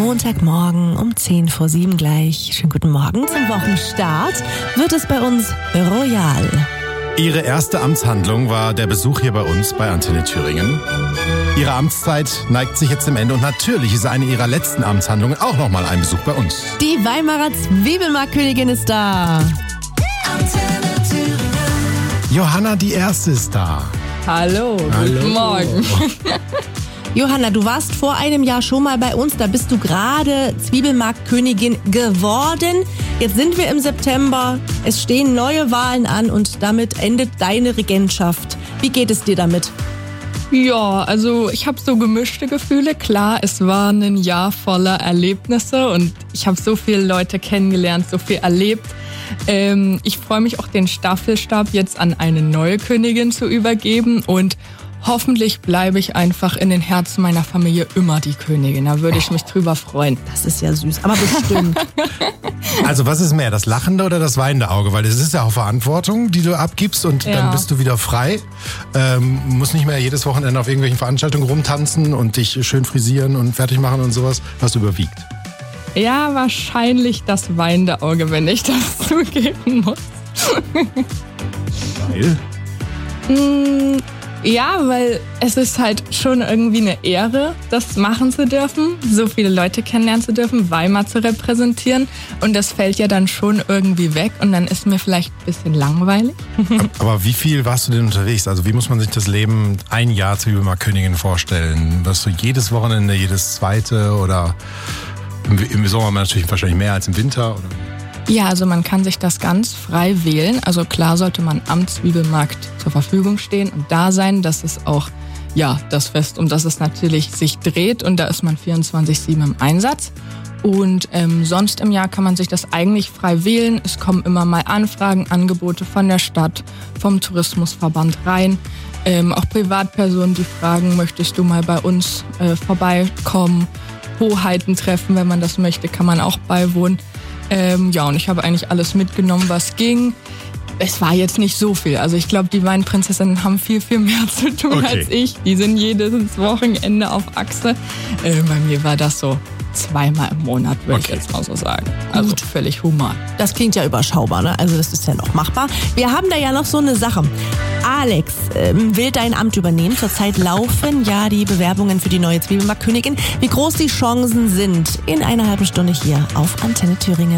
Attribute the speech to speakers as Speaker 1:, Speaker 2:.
Speaker 1: Montagmorgen um 6:10 gleich. Schönen guten Morgen zum Wochenstart. Wird es bei uns royal.
Speaker 2: Ihre erste Amtshandlung war der Besuch hier bei uns bei Antenne Thüringen. Ihre Amtszeit neigt sich jetzt dem Ende und natürlich ist eine ihrer letzten Amtshandlungen auch nochmal ein Besuch bei uns.
Speaker 1: Die Weimarer Zwiebelmarktkönigin ist da.
Speaker 3: Antenne Thüringen.
Speaker 2: Johanna die Erste ist da.
Speaker 4: Hallo, guten Morgen.
Speaker 1: Johanna, du warst vor einem Jahr schon mal bei uns, da bist du gerade Zwiebelmarktkönigin geworden. Jetzt sind wir im September, es stehen neue Wahlen an und damit endet deine Regentschaft. Wie geht es dir damit?
Speaker 4: Ja, also ich habe so gemischte Gefühle. Klar, es war ein Jahr voller Erlebnisse und ich habe so viele Leute kennengelernt, so viel erlebt. Ich freue mich auch, den Staffelstab jetzt an eine neue Königin zu übergeben und hoffentlich bleibe ich einfach in den Herzen meiner Familie immer die Königin. Da würde ich mich drüber freuen.
Speaker 1: Das ist ja süß, aber bestimmt.
Speaker 2: Also was ist mehr, das lachende oder das weinende Auge? Weil es ist ja auch Verantwortung, die du abgibst und dann bist du wieder frei. Musst nicht mehr jedes Wochenende auf irgendwelchen Veranstaltungen rumtanzen und dich schön frisieren und fertig machen und sowas. Was überwiegt?
Speaker 4: Ja, wahrscheinlich das weinende Auge, wenn ich das zugeben muss.
Speaker 2: Weil?
Speaker 4: Ja, weil es ist halt schon irgendwie eine Ehre, das machen zu dürfen, so viele Leute kennenlernen zu dürfen, Weimar zu repräsentieren. Und das fällt ja dann schon irgendwie weg und dann ist mir vielleicht ein bisschen langweilig.
Speaker 2: Aber wie viel warst du denn unterwegs? Also wie muss man sich das Leben ein Jahr Zwiebelmarktkönigin vorstellen? Warst du jedes Wochenende, jedes zweite oder im Sommer natürlich wahrscheinlich mehr als im Winter? Oder?
Speaker 4: Ja, also man kann sich das ganz frei wählen. Also klar sollte man am Zwiebelmarkt zur Verfügung stehen und da sein. Das ist auch das Fest, um das es natürlich sich dreht. Und da ist man 24/7 im Einsatz. Und sonst im Jahr kann man sich das eigentlich frei wählen. Es kommen immer mal Anfragen, Angebote von der Stadt, vom Tourismusverband rein. Auch Privatpersonen, die fragen, möchtest du mal bei uns vorbeikommen? Hoheiten treffen, wenn man das möchte, kann man auch beiwohnen. Und ich habe eigentlich alles mitgenommen, was ging. Es war jetzt nicht so viel. Also ich glaube, die Weinprinzessinnen haben viel, viel mehr zu tun als ich. Die sind jedes Wochenende auf Achse. Bei mir war das so 2-mal im Monat, würde ich jetzt mal so sagen. Also völlig human.
Speaker 1: Das klingt ja überschaubar, ne? Also das ist ja noch machbar. Wir haben da ja noch so eine Sache. Alex will dein Amt übernehmen. Zurzeit laufen ja die Bewerbungen für die neue Zwiebelmarktkönigin. Wie groß die Chancen sind, in einer halben Stunde hier auf Antenne Thüringen.